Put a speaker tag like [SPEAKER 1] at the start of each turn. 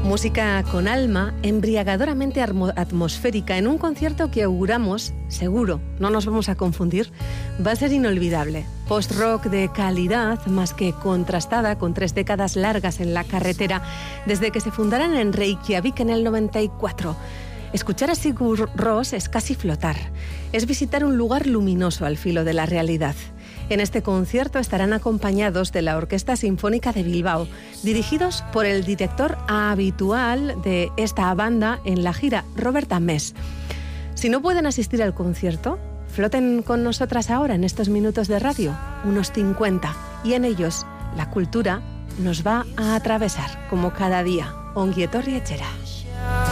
[SPEAKER 1] Música con alma, embriagadoramente atmosférica, en un concierto que auguramos, seguro, no nos vamos a confundir, va a ser inolvidable. Post-rock de calidad, más que contrastada, con 3 décadas largas en la carretera, desde que se fundaran en Reykjavik en el 94. Escuchar a Sigur Rós es casi flotar, es visitar un lugar luminoso al filo de la realidad. En este concierto estarán acompañados de la Orquesta Sinfónica de Bilbao, dirigidos por el director habitual de esta banda en la gira, Robert Ames. Si no pueden asistir al concierto, floten con nosotras ahora en estos minutos de radio, unos 50, y en ellos la cultura nos va a atravesar como cada día. Ongi etorri etxera.